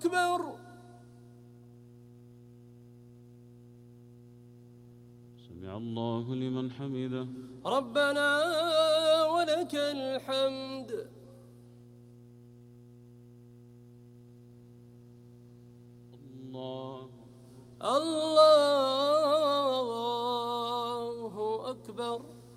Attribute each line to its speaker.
Speaker 1: أكبر.
Speaker 2: سمع الله لمن حمده.
Speaker 1: ربنا ولك الحمد.
Speaker 2: الله
Speaker 1: الله أكبر.